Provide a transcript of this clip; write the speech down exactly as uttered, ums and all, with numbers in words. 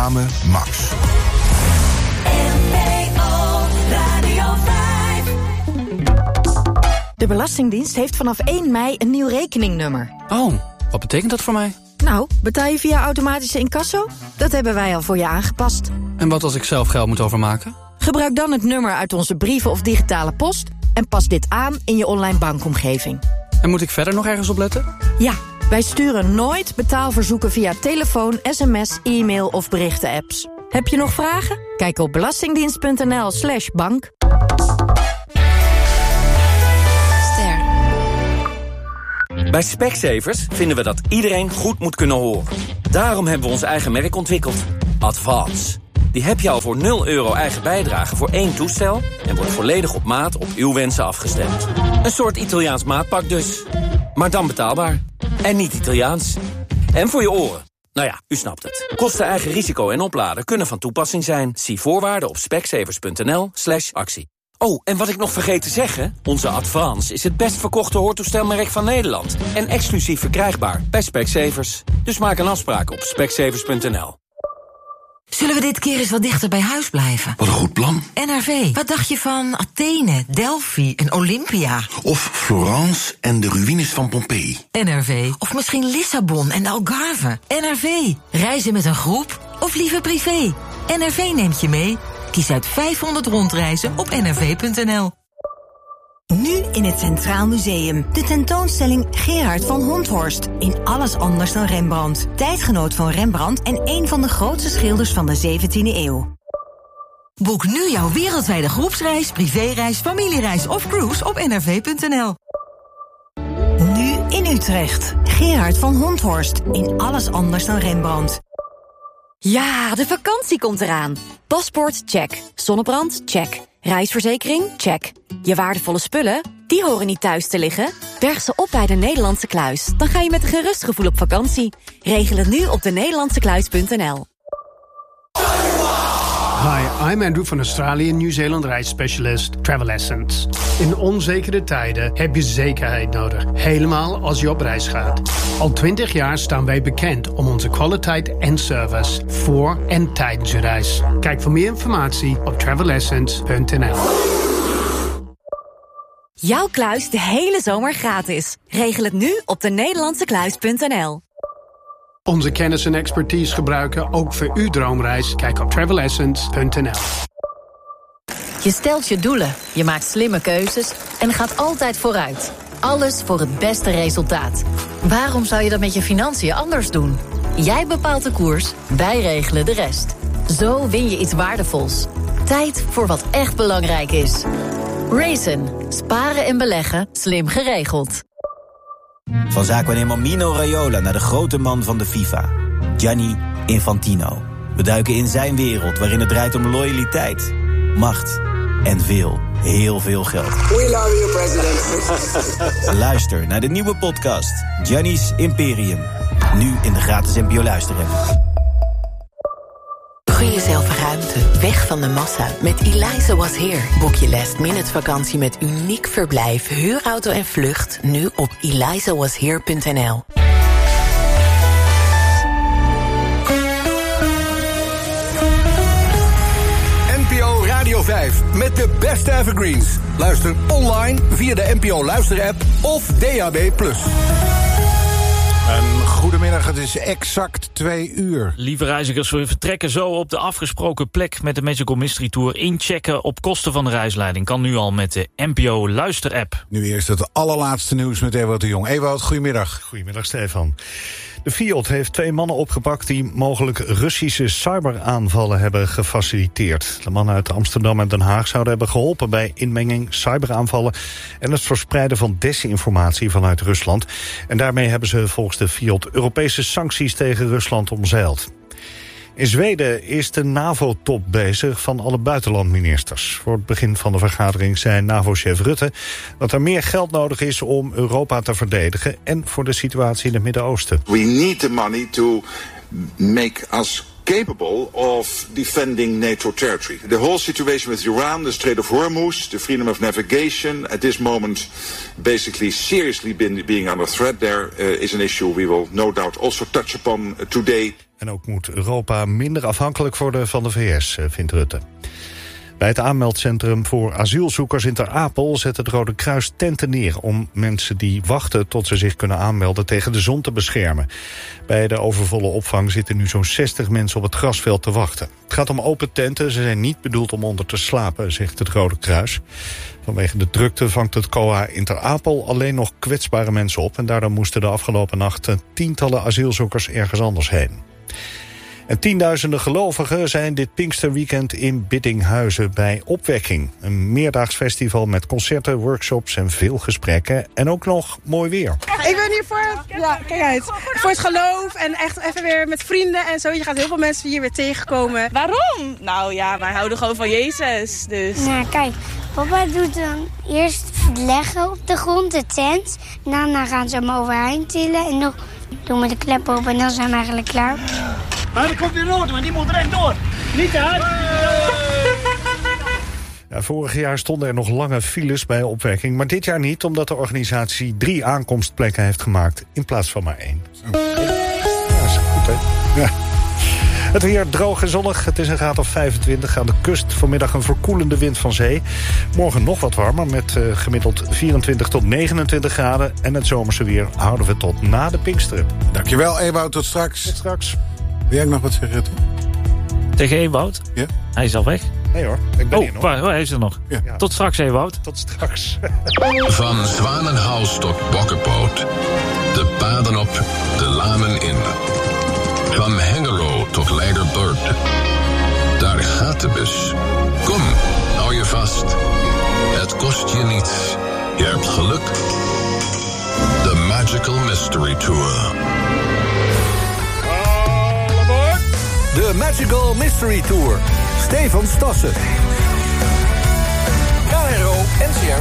Reclame Max. De Belastingdienst heeft vanaf één mei een nieuw rekeningnummer. Oh, wat betekent dat voor mij? Nou, betaal je via automatische incasso? Dat hebben wij al voor je aangepast. En wat als ik zelf geld moet overmaken? Gebruik dan het nummer uit onze brieven of digitale post en pas dit aan in je online bankomgeving. En moet ik verder nog ergens op letten? Ja, wij sturen nooit betaalverzoeken via telefoon, sms, e-mail of berichten-apps. Heb je nog vragen? Kijk op belastingdienst.nl slash bank. Bij Specsavers vinden we dat iedereen goed moet kunnen horen. Daarom hebben we ons eigen merk ontwikkeld. Advance. Die heb je al voor nul euro eigen bijdrage voor één toestel en wordt volledig op maat op uw wensen afgestemd. Een soort Italiaans maatpak dus. Maar dan betaalbaar. En niet Italiaans. En voor je oren. Nou ja, u snapt het. Kosten, eigen risico en opladen kunnen van toepassing zijn. Zie voorwaarden op specsavers.nl slash actie. Oh, en wat ik nog vergeet te zeggen, onze Advance is het best verkochte hoortoestelmerk van Nederland. En exclusief verkrijgbaar bij Specsavers. Dus maak een afspraak op specsavers punt n l. Zullen we dit keer eens wat dichter bij huis blijven? Wat een goed plan. N R V, wat dacht je van Athene, Delphi en Olympia? Of Florence en de ruïnes van Pompeii. N R V, of misschien Lissabon en de Algarve. N R V, reizen met een groep of liever privé? N R V neemt je mee. Kies uit vijfhonderd rondreizen op n r v punt n l. Nu in het Centraal Museum. De tentoonstelling Gerard van Honthorst. In alles anders dan Rembrandt. Tijdgenoot van Rembrandt en een van de grootste schilders van de zeventiende eeuw. Boek nu jouw wereldwijde groepsreis, privéreis, familiereis of cruise op n r v punt n l. Nu in Utrecht. Gerard van Honthorst. In alles anders dan Rembrandt. Ja, de vakantie komt eraan. Paspoort, check. Zonnebrand, check. Reisverzekering, check. Je waardevolle spullen, die horen niet thuis te liggen. Berg ze op bij de Nederlandse Kluis. Dan ga je met een gerust gevoel op vakantie. Regel het nu op de nederlandse kluis punt n l. Hi, I'm Andrew van Australië, Nieuw-Zeeland reisspecialist Travel Essence. In onzekere tijden heb je zekerheid nodig, helemaal als je op reis gaat. Al twintig jaar staan wij bekend om onze kwaliteit en service voor en tijdens je reis. Kijk voor meer informatie op travel essence punt n l. Jouw kluis de hele zomer gratis. Regel het nu op de nederlandse kluis punt n l. Onze kennis en expertise gebruiken ook voor uw droomreis. Kijk op travel essence punt n l. Je stelt je doelen, je maakt slimme keuzes en gaat altijd vooruit. Alles voor het beste resultaat. Waarom zou je dat met je financiën anders doen? Jij bepaalt de koers, wij regelen de rest. Zo win je iets waardevols. Tijd voor wat echt belangrijk is. Raisin. Sparen en beleggen, slim geregeld. Van zaakwaarnemer Mino Raiola naar de grote man van de FIFA, Gianni Infantino. We duiken in zijn wereld waarin het draait om loyaliteit, macht en veel, heel veel geld. We love you, president. Luister naar de nieuwe podcast Gianni's Imperium. Nu in de gratis N P O Luisterapp. Gun jezelf ruimte, weg van de massa. Met Eliza Was Here. Boek je last minute vakantie met uniek verblijf, huurauto en vlucht. Nu op eliza was here punt n l. N P O Radio vijf met de beste evergreens. Luister online via de N P O Luisterapp of D A B plus. Een goedemiddag, het is exact twee uur. Lieve reizigers, we vertrekken zo op de afgesproken plek met de Magical Mystery Tour. Inchecken op kosten van de reisleiding kan nu al met de N P O Luisterapp. Nu eerst het allerlaatste nieuws met Ewout de Jong. Ewout, goedemiddag. Goedemiddag, Stefan. De Fiat heeft twee mannen opgepakt die mogelijk Russische cyberaanvallen hebben gefaciliteerd. De mannen uit Amsterdam en Den Haag zouden hebben geholpen bij inmenging, cyberaanvallen en het verspreiden van desinformatie vanuit Rusland. En daarmee hebben ze volgens de Fiat Europese sancties tegen Rusland omzeild. In Zweden is de NAVO-top bezig van alle buitenlandministers. Voor het begin van de vergadering zei NAVO-chef Rutte dat er meer geld nodig is om Europa te verdedigen en voor de situatie in het Midden-Oosten. We need the money to make us capable of defending NATO territory. The whole situation with Iran, the Strait of Hormuz, the freedom of navigation, at this moment basically seriously been, being under threat there uh, is an issue we will no doubt also touch upon uh, today. En ook moet Europa minder afhankelijk worden van de V S, vindt Rutte. Bij het aanmeldcentrum voor asielzoekers in Ter Apel zet het Rode Kruis tenten neer om mensen die wachten tot ze zich kunnen aanmelden tegen de zon te beschermen. Bij de overvolle opvang zitten nu zo'n zestig mensen op het grasveld te wachten. Het gaat om open tenten, ze zijn niet bedoeld om onder te slapen, zegt het Rode Kruis. Vanwege de drukte vangt het C O A in Ter Apel alleen nog kwetsbare mensen op en daardoor moesten de afgelopen nacht tientallen asielzoekers ergens anders heen. En tienduizenden gelovigen zijn dit Pinksterweekend in Biddinghuizen bij Opwekking. Een meerdaags festival met concerten, workshops en veel gesprekken. En ook nog mooi weer. Ik ben hier voor, ja, kijk uit, voor het geloof en echt even weer met vrienden en zo. Je gaat heel veel mensen hier weer tegenkomen. Waarom? Nou ja, wij houden gewoon van Jezus. Dus. Nou kijk, papa doet dan eerst leggen op de grond, de tent. Daarna gaan ze hem overeind tillen en nog doen we de klep open en dan zijn we eigenlijk klaar. Maar er komt weer rood, maar die moet recht door. Niet te hard. Ja, vorig jaar stonden er nog lange files bij Opwekking, maar dit jaar niet, omdat de organisatie drie aankomstplekken heeft gemaakt in plaats van maar één. Ja, is goed, hè? Ja. Het weer droog en zonnig. Het is een graad of vijfentwintig. Aan de kust vanmiddag een verkoelende wind van zee. Morgen nog wat warmer met uh, gemiddeld vierentwintig tot negenentwintig graden. En het zomerse weer houden we tot na de Pinksteren. Dankjewel, Ewout. Tot straks. Tot straks. Wil jij nog wat zeggen? Tegen Ewout? Ja. Hij is al weg. Nee hoor, ik ben oh, hier nog. Waar, hij is er nog. Ja. Tot straks, Ewout. Tot straks. Van Zwanenhaus tot Bokkenpoot. De paden op, de lanen in. Van Hengelo tot Leiderburg. Daar gaat de bus. Kom, hou je vast. Het kost je niets. Je hebt geluk. The Magical Mystery Tour. De Magical Mystery Tour. Stefan Stassen.